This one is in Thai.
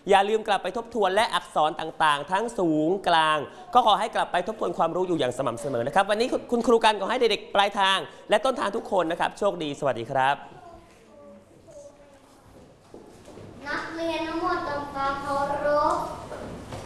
อย่าลืมกลับไปทบทวนและอักษรต่างๆทั้งสูงกลางก็ขอให้กลับไปทบทวนความรู้อยู่อย่างสม่ำเสมอนะครับวันนี้คุณครูกันขอให้เด็กๆปลายทางและต้นทางทุกคนนะครับโชคดีสวัสดีครับ